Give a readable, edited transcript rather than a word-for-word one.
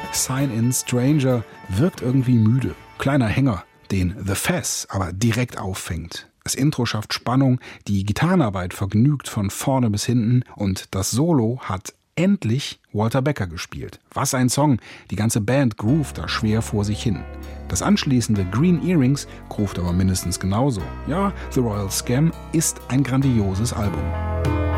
Sign in Stranger wirkt irgendwie müde. Kleiner Hänger, den The Fez aber direkt auffängt. Das Intro schafft Spannung, die Gitarrenarbeit vergnügt von vorne bis hinten und das Solo hat endlich Walter Becker gespielt. Was ein Song! Die ganze Band groovt da schwer vor sich hin. Das anschließende Green Earrings groovt aber mindestens genauso. Ja, The Royal Scam ist ein grandioses Album.